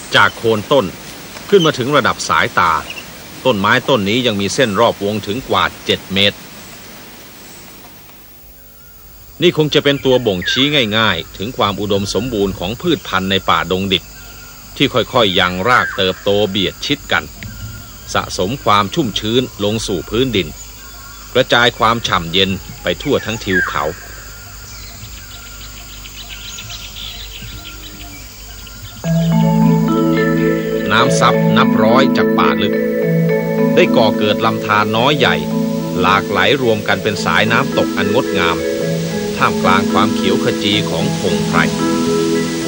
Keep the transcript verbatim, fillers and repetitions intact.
จากโคนต้นขึ้นมาถึงระดับสายตาต้นไม้ต้นนี้ยังมีเส้นรอบวงถึงกว่าเจ็ดเมตรนี่คงจะเป็นตัวบ่งชี้ง่ายๆถึงความอุดมสมบูรณ์ของพืชพันธุ์ในป่าดงดิบที่ค่อยๆยังรากเติบโตเบียดชิดกันสะสมความชุ่มชื้นลงสู่พื้นดินกระจายความฉ่ำเย็นไปทั่วทั้งทิวเขาน้ำซับนับร้อยจากป่าลึกได้ก่อเกิดลำธารน้อยใหญ่หลากไหลรวมกันเป็นสายน้ำตกอันงดงามท่ามกลางความเขียวขจีของพงไพร